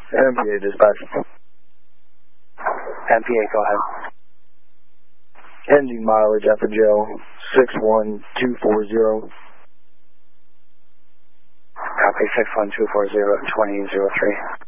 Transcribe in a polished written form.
MPA dispatch. MPA, go ahead. Ending mileage at the jail, 61240. Copy, 61240, 2003.